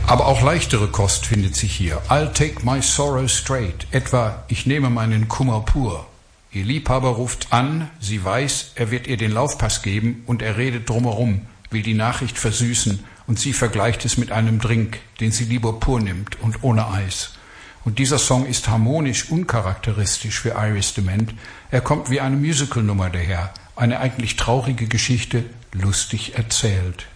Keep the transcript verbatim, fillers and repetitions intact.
Aber auch leichtere Kost findet sich hier. I'll take my sorrow straight. Etwa, ich nehme meinen Kummer pur. Ihr Liebhaber ruft an, sie weiß, er wird ihr den Laufpass geben und er redet drumherum, will die Nachricht versüßen und sie vergleicht es mit einem Drink, den sie lieber pur nimmt und ohne Eis. Und dieser Song ist harmonisch uncharakteristisch für Iris DeMent. Er kommt wie eine Musical-Nummer daher, eine eigentlich traurige Geschichte, lustig erzählt.